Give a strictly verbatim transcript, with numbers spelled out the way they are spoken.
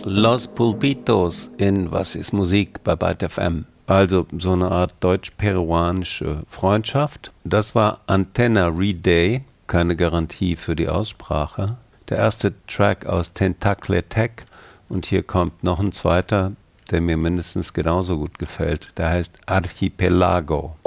Los Pulpitos in Was ist Musik bei Byte F M. Also so eine Art deutsch-peruanische Freundschaft. Das war Antenna Re-Day, keine Garantie für die Aussprache. Der erste Track aus Tentacle Tech und hier kommt noch ein zweiter, der mir mindestens genauso gut gefällt. Der heißt Archipelago.